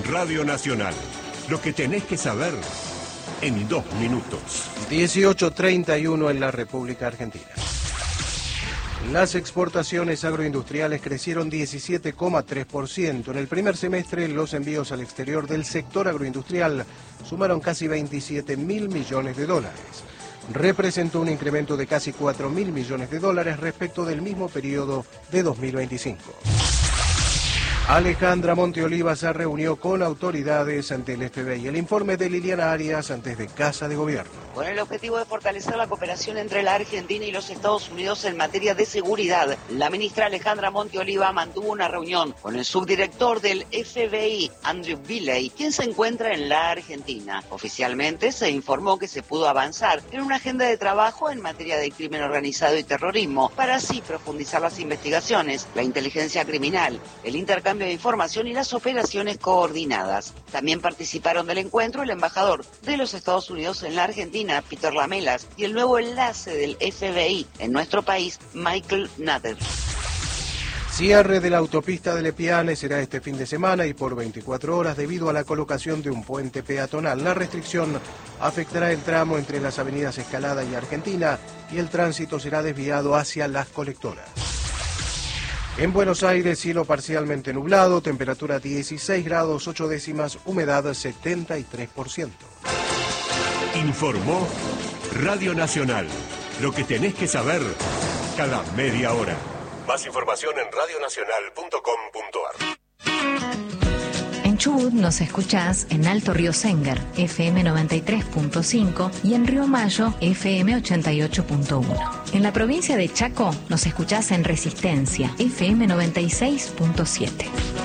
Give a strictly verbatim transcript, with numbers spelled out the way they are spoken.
Radio Nacional. Lo que tenés que saber en dos minutos. dieciocho treinta y uno en la República Argentina. Las exportaciones agroindustriales crecieron diecisiete coma tres por ciento. En el primer semestre, los envíos al exterior del sector agroindustrial sumaron casi veintisiete mil millones de dólares. Representó un incremento de casi cuatro mil millones de dólares respecto del mismo periodo de dos mil veinticinco. Alejandra Monteoliva se reunió con autoridades ante el F B I. El informe de Liliana Arias antes de Casa de Gobierno. Con el objetivo de fortalecer la cooperación entre la Argentina y los Estados Unidos en materia de seguridad, la ministra Alejandra Monteoliva mantuvo una reunión con el subdirector del F B I, Andrew Billey, quien se encuentra en la Argentina. Oficialmente se informó que se pudo avanzar en una agenda de trabajo en materia de crimen organizado y terrorismo, para así profundizar las investigaciones, la inteligencia criminal, el intercambio de información y las operaciones coordinadas. También participaron del encuentro el embajador de los Estados Unidos en la Argentina, Peter Lamelas, y el nuevo enlace del F B I en nuestro país, Michael Nader. Cierre de la autopista de Lepiane será este fin de semana y por veinticuatro horas debido a la colocación de un puente peatonal. La restricción afectará el tramo entre las avenidas Escalada y Argentina y el tránsito será desviado hacia Las Colectoras. En Buenos Aires, cielo parcialmente nublado, temperatura dieciséis grados ocho décimas, humedad setenta y tres por ciento. Informó Radio Nacional. Lo que tenés que saber cada media hora. Más información en radio nacional punto com punto ar. En Chubut nos escuchás en Alto Río Sengar, F M noventa y tres punto cinco y en Río Mayo, F M ochenta y ocho punto uno. En la provincia de Chaco nos escuchás en Resistencia, F M noventa y seis punto siete.